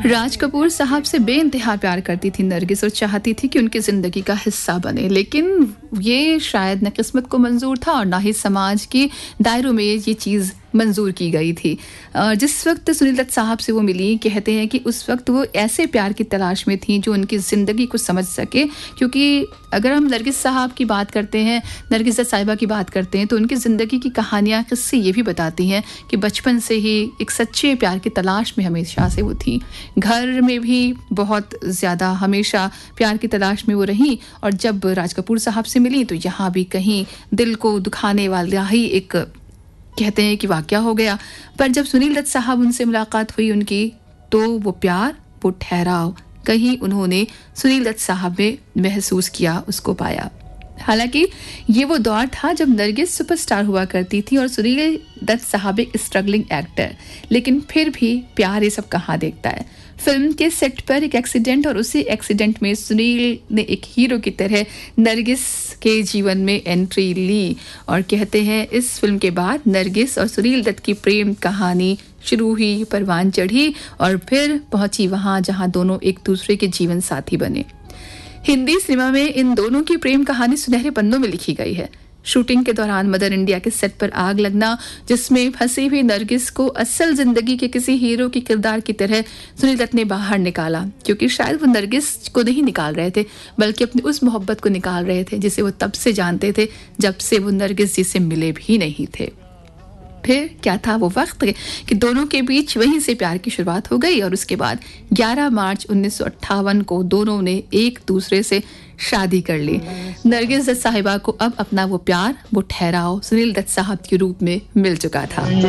राज कपूर साहब से बेइंतहा प्यार करती थी नरगिस और चाहती थी कि उनकी जिंदगी का हिस्सा बने, लेकिन ये शायद न किस्मत को मंजूर था और ना ही समाज के दायरों में ये चीज़ मंजूर की गई थी। जिस वक्त सुनील दत्त साहब से वो मिली, कहते हैं कि उस वक्त वो ऐसे प्यार की तलाश में थी जो उनकी ज़िंदगी को समझ सके, क्योंकि अगर हम नरगिस साहब की बात करते हैं, नरगिस दत्त साहिबा की बात करते हैं, तो उनकी ज़िंदगी की कहानियाँ किस्से ये भी बताती हैं कि बचपन से ही एक सच्चे प्यार की तलाश में हमेशा से वो थी। घर में भी बहुत ज़्यादा हमेशा प्यार की तलाश में वो रहीं, और जब राज कपूर साहब से मिली तो यहाँ भी कहीं दिल को दुखाने वाला ही एक कहते हैं कि वाकया हो गया। पर जब सुनील दत्त साहब उनसे मुलाकात हुई उनकी, तो वो प्यार, वो ठहराव कहीं उन्होंने सुनील दत्त साहब में महसूस किया, उसको पाया। हालांकि ये वो दौर था जब नरगिस सुपरस्टार हुआ करती थी और सुनील दत्त साहब एक स्ट्रगलिंग एक्टर, लेकिन फिर भी प्यार ये सब कहाँ देखता है। फिल्म के सेट पर एक एक्सीडेंट, और उसी एक्सीडेंट में सुनील ने एक हीरो की तरह नरगिस के जीवन में एंट्री ली, और कहते हैं इस फिल्म के बाद नरगिस और सुनील दत्त की प्रेम कहानी शुरू हुई, परवान चढ़ी और फिर पहुंची वहां जहां दोनों एक दूसरे के जीवन साथी बने। हिंदी सिनेमा में इन दोनों की प्रेम कहानी सुनहरे पन्नों में लिखी गई है। शूटिंग के दौरान मदर इंडिया के सेट पर आग लगना, जिसमें फंसी हुई नरगिस को असल जिंदगी के किसी हीरो के किरदार की तरह सुनील दत्त ने बाहर निकाला, क्योंकि शायद वो नरगिस को नहीं निकाल रहे थे, बल्कि अपनी उस मोहब्बत को निकाल रहे थे जिसे वो तब से जानते थे जब से वो नरगिस जी से मिले भी नहीं थे। फिर क्या था वो वक्त कि दोनों के बीच वहीं से प्यार की शुरुआत हो गई, और उसके बाद 11 मार्च 1958 को दोनों ने एक दूसरे से शादी कर ली। नरगिस दत्त साहिबा को अब अपना वो प्यार, वो ठहराव सुनील दत्त साहब के रूप में मिल चुका था।